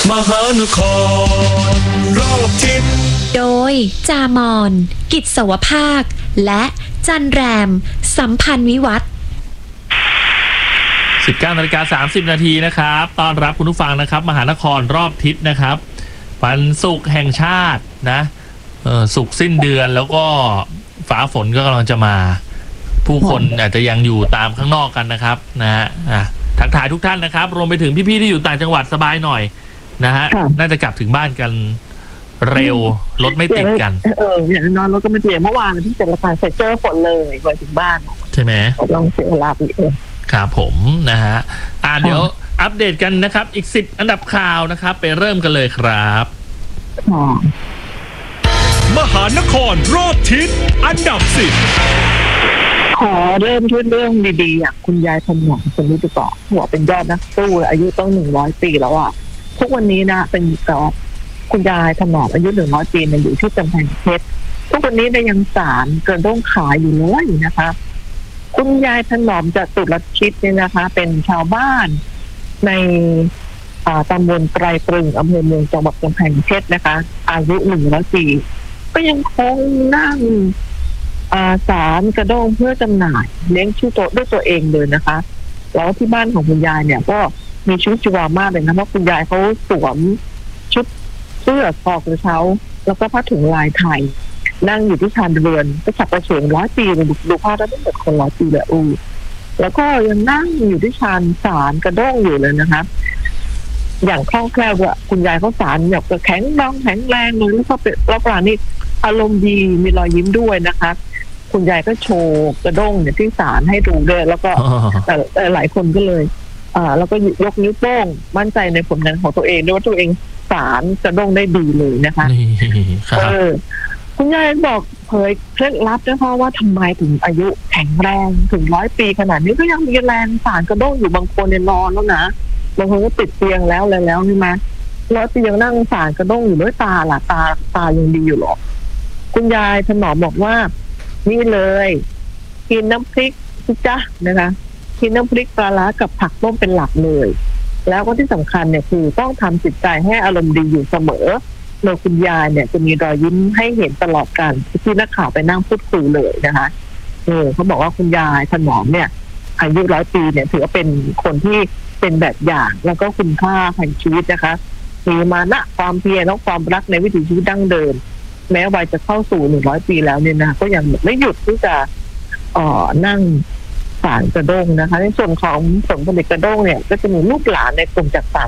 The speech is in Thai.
มหานครรอบทิศโดยจามอนกิจสวภาคและจันแรมสัมพันธ์วิวัฒน์ 19:30 นาทีนะครับต้อนรับคุณผู้ฟังนะครับมหานครรอบทิศนะครับวันศุกร์แห่งชาตินะศุกร์สิ้นเดือนแล้วก็ฟ้าฝนก็กำลังจะมาผู้คนอาจจะยังอยู่ตามข้างนอกกันนะครับนะฮะทักทายทุกท่านนะครับรวมไปถึงพี่ๆที่อยู่ต่างจังหวัดสบายหน่อยนะฮะน่าจะกลับถึงบ้านกันเร็วรถไม่ติดกันอย่างน้อยรถก็ไม่ติดเมื่อวานที่เจ็ดละพันเสร็จเจอฝนเลยไปถึงบ้านใช่ไหมลองเสียเวลาไปเองครับผมนะฮะเดี๋ยวอัปเดตกันนะครับอีก10อันดับข่าวนะครับไปเริ่มกันเลยครับมหานครรอบทิศอันดับ10 ขอเริ่มด้วยเรื่องดีๆคุณยายถนอมคนนี้ดีกว่าหัวเป็นยอดนักสู้อายุต้อง100 ปีแล้วทุกวันนี้นะเป็นคุณยายถนอมอายุ100 ปีอยู่ที่กำแพงเพชรทุกวันนี้ยังสารเกินต้องขายอยู่เลยนะคะคุณยายถนอมจะตุลชิตเนี่ยนะคะเป็นชาวบ้านในตำบลไตรตรึงอำเภอเมืองจังหวัดกำแพงเพชรนะคะอายุ100 ปีก็ยังคงนั่งสารกระด้งเพื่อจำหน่ายเลี้ยงชีวิตด้วยตัวเองเลยนะคะแล้วที่บ้านของคุณยายเนี่ยก็มีชีวิตชีวามากเลยนะเพราะคุณยายเขาสวมชุดเสื้อคอกระเช้าแล้วก็ผ้าถุงลายไทยนั่งอยู่ที่ชานเรือนก็ฉับประเฉง100 ปีดูภาพแล้วไม่เหมือนคน100 ปีเลยแล้วก็ยังนั่งอยู่ที่ชานสารกระด้งอยู่เลยนะคะอย่างคล่องแคล่วด้วยคุณยายเขาสารแบบแข็งแรงเลยแล้วก็เป็นแล้วปราณีตอารมณ์ดีมีรอยยิ้มด้วยนะคะคุณยายก็โชว์กระด้งเนี่ยที่สารให้ดูด้วยแล้วก็หลายคนก็เลยแล้วก็ยกนิ้วโป้งมั่นใจในผลงานของตัวเองด้วยว่าตัวเองสารกระด้งได้ดีเลยนะคะคุณยายบอกเผยเคล็ดลับนะคะว่าทำไมถึงอายุแข็งแรงถึง100 ปีขนาดนี้ก็ยังมีแรงสารกระด้งอยู่บางคนเนี่ยนอนแล้วนะบางคนก็ติดเตียงแล้วใช่ไหม100 ปียังนั่งสารกระด้งอยู่ด้วยตาล่ะตายังดีอยู่หรอคุณยายถนอมบอกว่านี่เลยกินน้ำพริกจ๊ะนะคะกินน้ำพริกปลาร้ากับผักต้มเป็นหลักเลยแล้วก็ที่สำคัญเนี่ยคือต้องทำจิตใจให้อารมณ์ดีอยู่เสมอโดยคุณยายเนี่ยจะมีรอยยิ้มให้เห็นตลอดการที่นักข่าวไปนั่งพูดคุยเลยนะคะเขาบอกว่าคุณยายถนอมเนี่ยอายุ100 ปีเนี่ยถือว่าเป็นคนที่เป็นแบบอย่างแล้วก็คุณค่าแห่งชีวิตนะคะมีมานะความเพียรและความรักในวิถีชีวิตดั้งเดิมแม้วัยจะเข้าสู่100 ปีแล้วเนี่ยนะก็ยังไม่หยุดที่จะนั่งสารกระด้งนะคะในส่วนของผลผลิตกระด้งเนี่ยก็จะมีลูกหลานในกลุ่มจากสาร